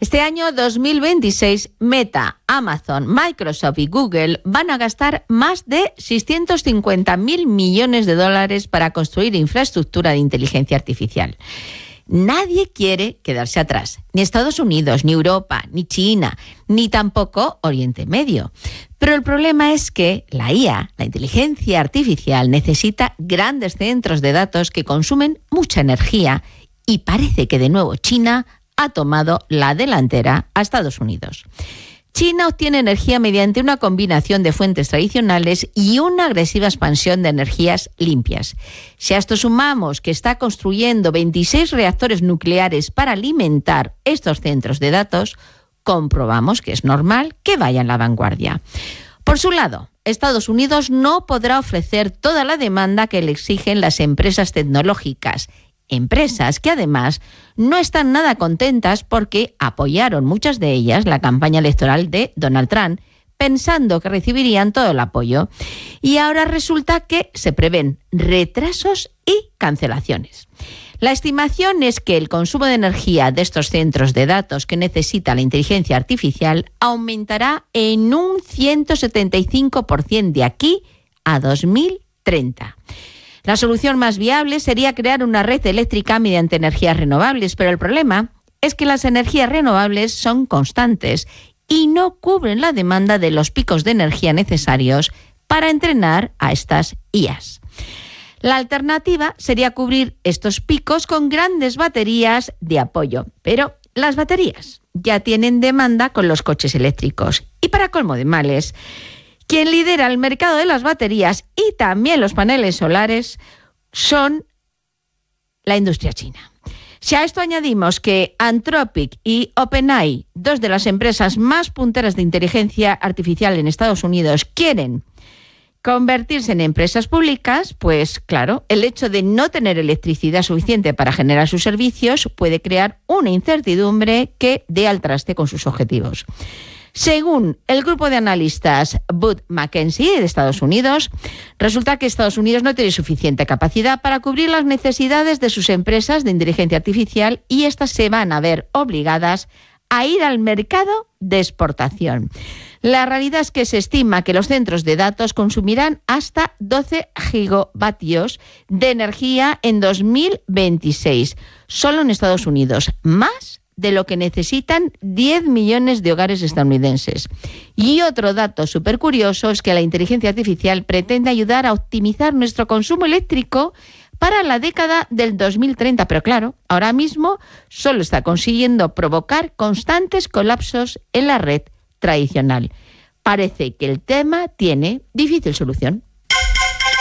Este año 2026, Meta, Amazon, Microsoft y Google van a gastar más de 650.000 millones de dólares para construir infraestructura de inteligencia artificial. Nadie quiere quedarse atrás, ni Estados Unidos, ni Europa, ni China, ni tampoco Oriente Medio. Pero el problema es que la IA, la inteligencia artificial, necesita grandes centros de datos que consumen mucha energía y parece que de nuevo China ha tomado la delantera a Estados Unidos. China obtiene energía mediante una combinación de fuentes tradicionales y una agresiva expansión de energías limpias. Si a esto sumamos que está construyendo 26 reactores nucleares para alimentar estos centros de datos, comprobamos que es normal que vaya en la vanguardia. Por su lado, Estados Unidos no podrá ofrecer toda la demanda que le exigen las empresas tecnológicas, empresas que además no están nada contentas porque apoyaron muchas de ellas la campaña electoral de Donald Trump, pensando que recibirían todo el apoyo. Y ahora resulta que se prevén retrasos y cancelaciones. La estimación es que el consumo de energía de estos centros de datos que necesita la inteligencia artificial aumentará en un 175% de aquí a 2030. La solución más viable sería crear una red eléctrica mediante energías renovables, pero el problema es que las energías renovables son constantes y no cubren la demanda de los picos de energía necesarios para entrenar a estas IAs. La alternativa sería cubrir estos picos con grandes baterías de apoyo, pero las baterías ya tienen demanda con los coches eléctricos. Y para colmo de males, quien lidera el mercado de las baterías y también los paneles solares son la industria china. Si a esto añadimos que Anthropic y OpenAI, dos de las empresas más punteras de inteligencia artificial en Estados Unidos, quieren convertirse en empresas públicas, pues claro, el hecho de no tener electricidad suficiente para generar sus servicios puede crear una incertidumbre que dé al traste con sus objetivos. Según el grupo de analistas Wood Mackenzie de Estados Unidos, resulta que Estados Unidos no tiene suficiente capacidad para cubrir las necesidades de sus empresas de inteligencia artificial y estas se van a ver obligadas a ir al mercado de exportación. La realidad es que se estima que los centros de datos consumirán hasta 12 gigavatios de energía en 2026, solo en Estados Unidos, más de lo que necesitan 10 millones de hogares estadounidenses. Y otro dato súper curioso es que la inteligencia artificial pretende ayudar a optimizar nuestro consumo eléctrico para la década del 2030, pero claro, ahora mismo solo está consiguiendo provocar constantes colapsos en la red tradicional. Parece que el tema tiene difícil solución.